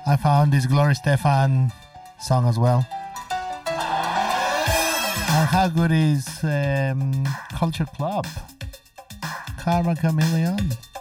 I found this Gloria Stefan song as well. And how good is Culture Club? Karma Chameleon.